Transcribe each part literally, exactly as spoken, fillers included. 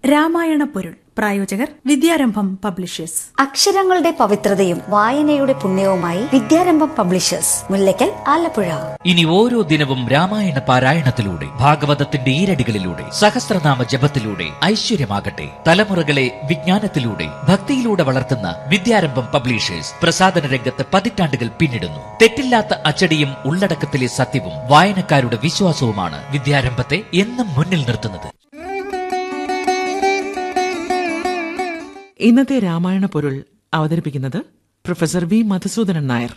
രാമായണ പൊരുൾ. പ്രായോജകർ വിദ്യാരംഭം പബ്ലിഷേഴ്സ്. അക്ഷരങ്ങളുടെ പവിത്രതയും വായനയുടെ പുണ്യവുമായി വിദ്യാരംഭം പബ്ലിഷേഴ്സ്, മുല്ലയ്ക്കൽ, ആലപ്പുഴ. ഇനി ഓരോ ദിനവും രാമായണ പാരായണത്തിലൂടെ, ഭാഗവതത്തിന്റെ ഈരടികളിലൂടെ, സഹസ്രനാമ ജപത്തിലൂടെ ഐശ്വര്യമാകട്ടെ. തലമുറകളെ വിജ്ഞാനത്തിലൂടെ, ഭക്തിയിലൂടെ വളർത്തുന്ന വിദ്യാരംഭം പബ്ലിഷേഴ്സ് പ്രസാധന രംഗത്ത് പതിറ്റാണ്ടുകൾ പിന്നിടുന്നു. തെറ്റില്ലാത്ത അച്ചടിയും ഉള്ളടക്കത്തിലെ സത്യവും വായനക്കാരുടെ വിശ്വാസവുമാണ് വിദ്യാരംഭത്തെ എന്നും മുന്നിൽ നിർത്തുന്നത്. ഇന്നത്തെ രാമായണ പൊരുൾ അവതരിപ്പിക്കുന്നത് പ്രൊഫസർ വി മധുസൂദനൻ നായർ.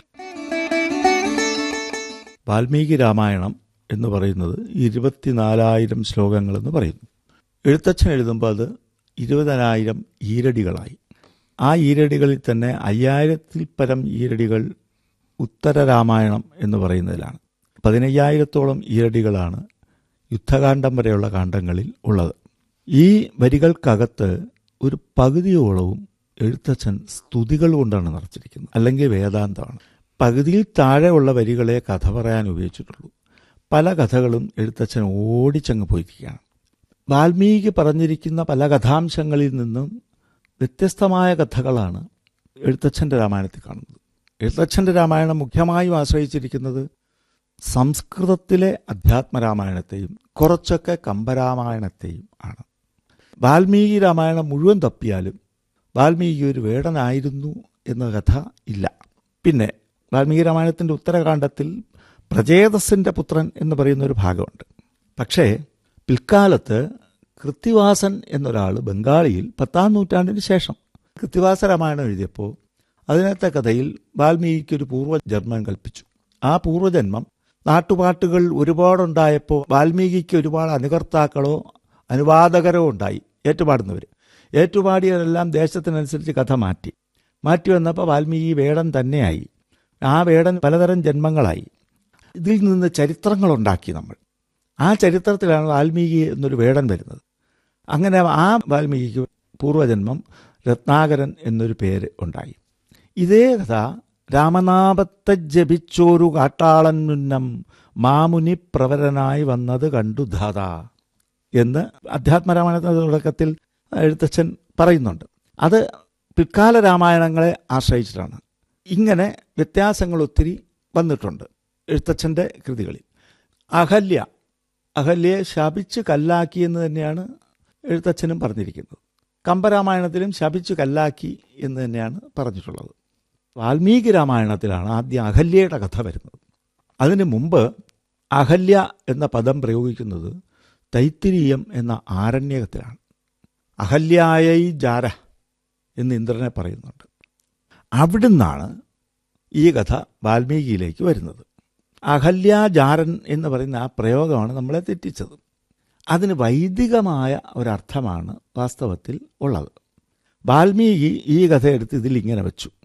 വാൽമീകി രാമായണം എന്ന് പറയുന്നത് ഇരുപത്തിനാലായിരം ശ്ലോകങ്ങളെന്ന് പറയുന്നു. എഴുത്തച്ഛൻ എഴുതുമ്പോൾ അത് ഇരുപതിനായിരം ഈരടികളായി. ആ ഈരടികളിൽ തന്നെ അയ്യായിരത്തിൽ പരം ഈരടികൾ ഉത്തര രാമായണം എന്ന് പറയുന്നതിലാണ്. പതിനയ്യായിരത്തോളം ഈരടികളാണ് യുദ്ധകാന്ഡം വരെയുള്ള കാണ്ഡങ്ങളിൽ ഉള്ളത്. ഈ വരികൾക്കകത്ത് ഒരു പകുതിയോളവും എഴുത്തച്ഛൻ സ്തുതികൾ കൊണ്ടാണ് നിറച്ചിരിക്കുന്നത്, അല്ലെങ്കിൽ വേദാന്തമാണ്. പകുതിയിൽ താഴെയുള്ള വരികളെ കഥ പറയാൻ ഉപയോഗിച്ചിട്ടുള്ളൂ. പല കഥകളും എഴുത്തച്ഛൻ ഓടിച്ചങ്ങ് പോയിരിക്കുകയാണ്. വാൽമീകി പറഞ്ഞിരിക്കുന്ന പല കഥാംശങ്ങളിൽ നിന്നും വ്യത്യസ്തമായ കഥകളാണ് എഴുത്തച്ഛൻ്റെ രാമായണത്തിൽ കാണുന്നത്. എഴുത്തച്ഛൻ്റെ രാമായണം മുഖ്യമായും ആശ്രയിച്ചിരിക്കുന്നത് സംസ്കൃതത്തിലെ അധ്യാത്മരാമായണത്തെയും കുറച്ചൊക്കെ കമ്പരാമായണത്തെയും ആണ്. വാൽമീകി രാമായണം മുഴുവൻ തപ്പിയാലും വാൽമീകി ഒരു വേടനായിരുന്നു എന്ന കഥ ഇല്ല. പിന്നെ വാൽമീകി രാമായണത്തിൻ്റെ ഉത്തരകാണ്ഡത്തിൽ പ്രചേതസിൻ്റെ പുത്രൻ എന്ന് പറയുന്ന ഒരു ഭാഗമുണ്ട്. പക്ഷേ പിൽക്കാലത്ത് കൃത്തിവാസൻ എന്നൊരാൾ ബംഗാളിയിൽ പത്താം നൂറ്റാണ്ടിന് ശേഷം കൃത്തിവാസ രാമായണം എഴുതിയപ്പോൾ അതിനകത്തെ കഥയിൽ വാൽമീകിക്ക് ഒരു പൂർവ്വജന്മം കൽപ്പിച്ചു. ആ പൂർവ്വജന്മം നാട്ടുപാട്ടുകൾ ഒരുപാടുണ്ടായപ്പോൾ വാൽമീകിക്ക് ഒരുപാട് അനുകർത്താക്കളോ അനുവാദകരോ ഉണ്ടായി, ഏറ്റുപാടുന്നവർ. ഏറ്റുപാടിയവരെല്ലാം ദേശത്തിനനുസരിച്ച് കഥ മാറ്റി മാറ്റി വന്നപ്പോൾ വാൽമീകി വേടൻ തന്നെയായി. ആ വേടൻ പലതരം ജന്മങ്ങളായി. ഇതിൽ നിന്ന് ചരിത്രങ്ങളുണ്ടാക്കി നമ്മൾ. ആ ചരിത്രത്തിലാണ് വാൽമീകി എന്നൊരു വേടൻ വരുന്നത്. അങ്ങനെ ആ വാൽമീകിക്ക് പൂർവ്വജന്മം രത്നാകരൻ എന്നൊരു പേര് ഉണ്ടായി. ഇതേ കഥ രാമനാമത്തെ ജപിച്ചോരു കാട്ടാളൻ മുന്നം മാമുനി പ്രവരനായി വന്നത് കണ്ടു ധാതാ എന്ന് അധ്യാത്മരാമായണത്തിൻ്റെ തുടക്കത്തിൽ എഴുത്തച്ഛൻ പറയുന്നുണ്ട്. അത് പിൽക്കാല രാമായണങ്ങളെ ആശ്രയിച്ചിട്ടാണ്. ഇങ്ങനെ വ്യത്യാസങ്ങൾ ഒത്തിരി വന്നിട്ടുണ്ട് എഴുത്തച്ഛൻ്റെ കൃതികളിൽ. അഹല്യ അഹല്യയെ ശപിച്ച് കല്ലാക്കി എന്ന് തന്നെയാണ് എഴുത്തച്ഛനും പറഞ്ഞിരിക്കുന്നത്. കമ്പരാമായണത്തിലും ശപിച്ച് കല്ലാക്കി എന്ന് തന്നെയാണ് പറഞ്ഞിട്ടുള്ളത്. വാൽമീകി രാമായണത്തിലാണ് ആദ്യം അഹല്യയുടെ കഥ വരുന്നത്. അതിനു മുമ്പ് അഹല്യ എന്ന പദം പ്രയോഗിക്കുന്നത് തൈത്തിരീയം എന്ന ആരണ്യകത്തിലാണ്. അഹല്യായൈ ജാര എന്ന് ഇന്ദ്രനെ പറയുന്നുണ്ട്. അവിടുന്നാണ് ഈ കഥ വാൽമീകിയിലേക്ക് വരുന്നത്. അഹല്യാജാരൻ എന്ന് പറയുന്ന ആ പ്രയോഗമാണ് നമ്മളെ തെറ്റിച്ചത്. അതിന് വൈദികമായ ഒരർത്ഥമാണ് വാസ്തവത്തിൽ ഉള്ളത്. വാൽമീകി ഈ കഥ എടുത്ത് ഇതിലിങ്ങനെ വെച്ചു.